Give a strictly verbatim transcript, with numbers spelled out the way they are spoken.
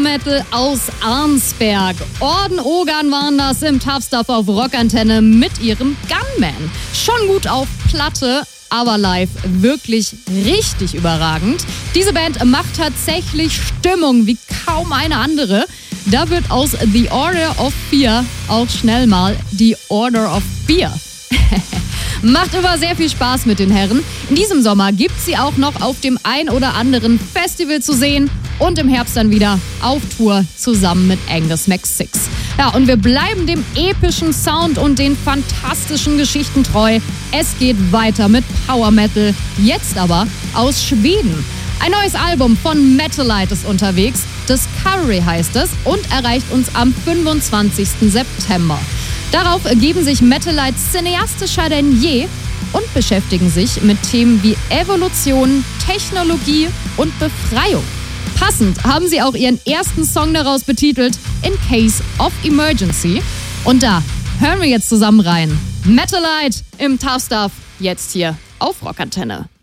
Metal aus Arnsberg. Orden Ogan waren das im Tough Stuff auf Rockantenne mit ihrem Gunman. Schon gut auf Platte, aber live wirklich richtig überragend. Diese Band macht tatsächlich Stimmung wie kaum eine andere. Da wird aus The Order of Fear auch schnell mal The Order of Beer. Macht immer sehr viel Spaß mit den Herren. In diesem Sommer gibt sie auch noch auf dem ein oder anderen Festival zu sehen und im Herbst dann wieder auf Tour zusammen mit Angus McSix. Ja, und wir bleiben dem epischen Sound und den fantastischen Geschichten treu. Es geht weiter mit Power Metal, jetzt aber aus Schweden. Ein neues Album von Metalite ist unterwegs. Discovery heißt es und erreicht uns am fünfundzwanzigsten September. Darauf geben sich Metalite cineastischer denn je und beschäftigen sich mit Themen wie Evolution, Technologie und Befreiung. Passend haben sie auch ihren ersten Song daraus betitelt, In Case of Emergency. Und da hören wir jetzt zusammen rein. Metalite im Tough Stuff, jetzt hier auf Rockantenne.